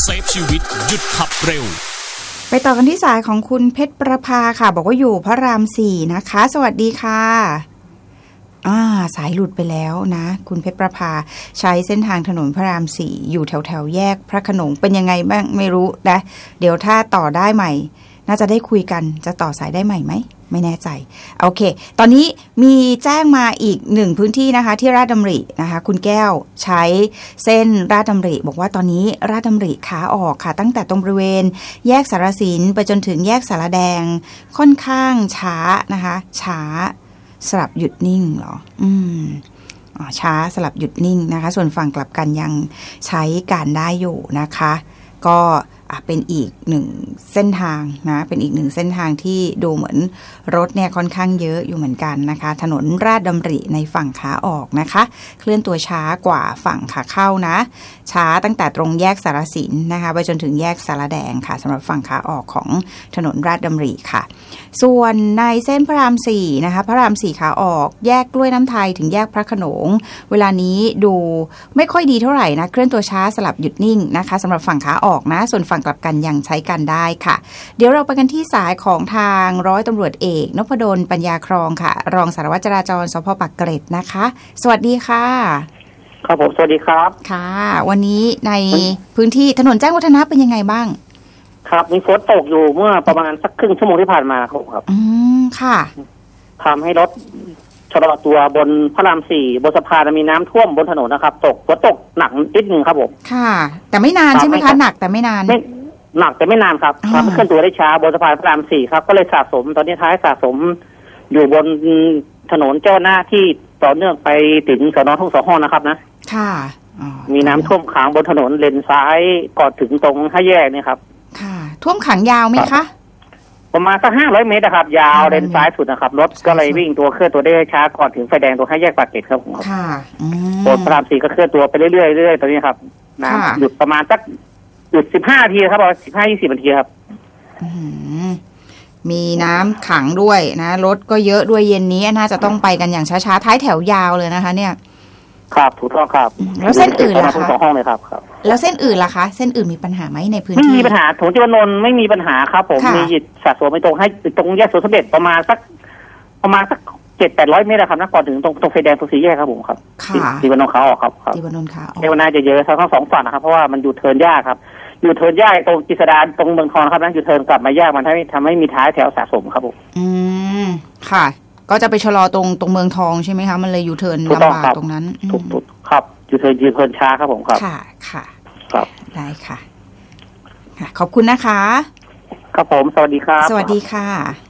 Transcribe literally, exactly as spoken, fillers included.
เซฟชีวิตหยุดขับเร็วไปต่อกันที่สายของคุณเพชรประภาค่ะบอกว่าอยู่พระรามสี่นะคะสวัสดีค่ะอ่าสายหลุดไปแล้วนะคุณเพชรประภาใช้เส้นทางถนนพระรามสี่อยู่แถวแถวแยกพระโขนงเป็นยังไงบ้างไม่รู้นะเดี๋ยวถ้าต่อได้ใหม่น่าจะได้คุยกันจะต่อสายได้ใหม่ไหมไม่แน่ใจโอเคตอนนี้มีแจ้งมาอีกหนึ่งพื้นที่นะคะที่ราชดำรินะคะคุณแก้วใช้เส้นราชดำริบอกว่าตอนนี้ราชดำริขาออกค่ะตั้งแต่ตรงบริเวณแยกสารสินไปจนถึงแยกสารแดงค่อนข้างช้านะคะช้าสลับหยุดนิ่งเหรออืมอ๋อช้าสลับหยุดนิ่งนะคะส่วนฝั่งกลับกันยังใช้การได้อยู่นะคะก็เป็นอีกหนึ่งเส้นทางนะเป็นอีกหนึ่งเส้นทางที่ดูเหมือนรถเนี่ยค่อนข้างเยอะอยู่เหมือนกันนะคะถนนราชดำริในฝั่งขาออกนะคะเคลื่อนตัวช้ากว่าฝั่งขาเข้านะช้าตั้งแต่ตรงแยกสารสินนะคะไปจนถึงแยกสารแดงค่ะสำหรับฝั่งขาออกของถนนราชดำริค่ะส่วนในเส้นพระรามสี่นะคะพระรามสี่ขาออกแยกกล้วยน้ำไทยถึงแยกพระโขนงเวลานี้ดูไม่ค่อยดีเท่าไหร่นะเคลื่อนตัวช้าสลับหยุดนิ่งนะคะสำหรับฝั่งขาออกนะส่วนฝั่งกลับกันยังใช้กันได้ค่ะเดี๋ยวเราไปกันที่สายของทางร้อยตำรวจเอกนพดลปัญญาครองค่ะรองสารวัตรจราจรสภ.ปากเกร็ดนะคะสวัสดีค่ะครับผมสวัสดีครับค่ะวันนี้ในพื้นที่ถนนแจ้งวัฒนะเป็นยังไงบ้างครับมีฝนตกอยู่เมื่อประมาณสักครึ่งชั่วโมงที่ผ่านมาครับอืมค่ะทำให้รถชะลอตัวบนพระรามสี่บนสะพานมีน้ำท่วมบนถนนนะครับตกฝนตกหนักนิดนึงครับผมค่ะแต่ไม่นานใช่ไหมคะหนักแต่ไม่นานไม่หนักแต่ไม่นานครับทำให้เคลื่อนตัวได้ช้าบนสะพานพระรามสี่ครับก็เลยสะสมตอนนี้ท้ายสะสมอยู่บนถนนเจ้าหน้าที่ต่อเนื่องไปถึงสน.ทุ่งสองห้องนะครับนะค่ะมีน้ำท่วมขังบนถนนเลนซ้ายก่อนถึงตรงห้าแยกนี่ครับค่ะท่วมขังยาวไหมคะประมาณสักห้าร้อยเมตรนะครับยาวเลนซ้ายสุดนะครับรถก็เลยวิ่งตัวเคลื่อนตัวได้ช้าก่อนถึงไฟแดงตรงห้าแยกปากเกร็ดครับผมค่ะบนพระรามสี่ก็เคลื่อนตัวไปเรื่อยๆเรื่อยๆตอนนี้ครับน้ำหยุดประมาณสักหยุดสิบห้านาทีครับสิบห้ายี่สิบนาทีครับมีน้ำขังด้วยนะรถก็เยอะด้วยเย็นนี้น่าจะต้องไปกันอย่างช้าๆท้ายแถวยาวเลยนะคะเนี่ยครับถูกต้องครับแล้วเส้นอื่นล่ะคะสองห้องเลยครับครับแล้วเส้นอื่นล่ะคะเส้นอื่นมีปัญหาไหมในพื้นที่ไม่มีปัญหาถนนจิรนนท์ไม่มีปัญหาครับผมมีหยุดสะสมไปตรงให้ตรงแยกสวนสมเด็จประมาณสักประมาณสักเจ็ดแปดร้อยเมตรครับนะก่อนถึงตรงตรงไฟแดงตรงสี่แยกครับผมครับจิรนนท์ขาออกครับครับจิรนนท์ขาออกเทวนาจะเยอะทั้งสองฝั่งนะครับเพราะว่ามันอยู่เทิร์นยากครับอยู่เทิร์นยากตรงกฤษดาตรงเมืองทองครับนะอยู่เทิร์นกลับมายากมันทำให้ทำให้มีท้ายแถวสะสมครับผมอืมค่ะก็จะไปชะลอตรงตรงเมืองทองใช่ไหมคะมันเลยอยู่เทิร์นลำบากตรงนั้นถูกถูกครับอยู่เทิร์นยืนเทิร์นช้าครับผมครับค่ะค่ะครับได้ค่ะค่ะขอบคุณนะคะครับผมสวัสดีครับสวัสดีค่ะ